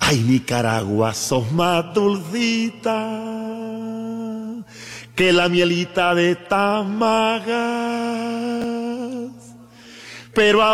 Ay, Nicaragua, sos más dulcita que la mielita de Tamagas. Pero